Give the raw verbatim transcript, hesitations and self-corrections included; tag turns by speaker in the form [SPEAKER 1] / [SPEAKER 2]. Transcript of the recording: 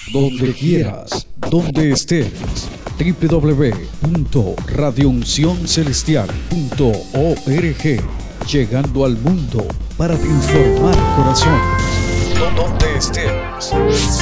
[SPEAKER 1] donde quieras, donde estés. doble u doble u doble u punto radio unción celestial punto org, llegando al mundo para transformar corazones. Donde estés.